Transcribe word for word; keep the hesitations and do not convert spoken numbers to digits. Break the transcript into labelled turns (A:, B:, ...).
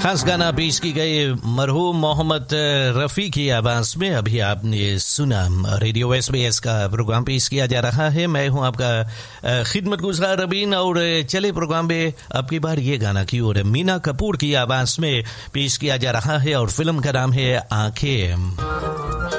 A: खास गाना पेश की गई मरहूम मोहम्मद रफ़ी की आवाज में। अभी आपने सुना रेडियो एसबीएस का प्रोग्राम पेश किया जा रहा है। मैं हूं आपका खिदमतगुजार रबीन और चले प्रोग्राम में आपकी बार ये गाना की ओर मीना कपूर की आवाज में पेश किया जा रहा है और फिल्म का नाम है आंखें।